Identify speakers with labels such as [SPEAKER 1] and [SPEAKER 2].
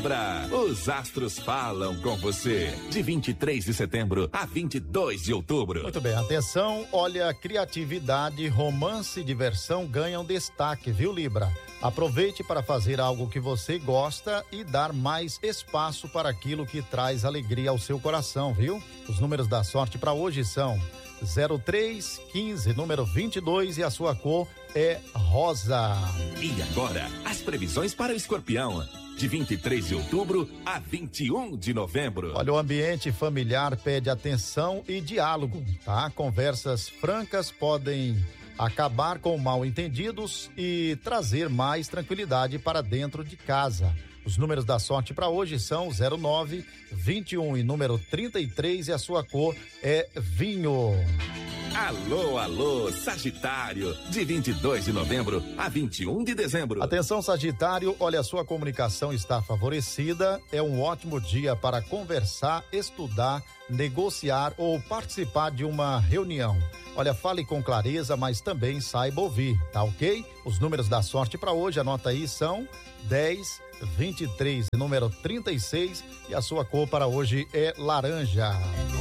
[SPEAKER 1] Libra, os astros falam com você. De 23 de setembro a 22 de outubro.
[SPEAKER 2] Muito bem, atenção, olha, criatividade, romance e diversão ganham destaque, viu, Libra? Aproveite para fazer algo que você gosta e dar mais espaço para aquilo que traz alegria ao seu coração, viu? Os números da sorte para hoje são 03, 15, número 22 e a sua cor é rosa.
[SPEAKER 1] E agora, as previsões para o Escorpião. De 23 de outubro a 21 de novembro.
[SPEAKER 2] Olha, o ambiente familiar pede atenção e diálogo, tá? Conversas francas podem acabar com mal-entendidos e trazer mais tranquilidade para dentro de casa. Os números da sorte para hoje são 09, 21 e número 33 e a sua cor é vinho.
[SPEAKER 1] Alô, alô, Sagitário, de 22 de novembro a 21 de dezembro.
[SPEAKER 2] Atenção, Sagitário, olha, a sua comunicação está favorecida, é um ótimo dia para conversar, estudar, negociar ou participar de uma reunião. Olha, fale com clareza, mas também saiba ouvir, tá ok? Os números da sorte para hoje, anota aí, são 10, 23, número 36 e a sua cor para hoje é laranja.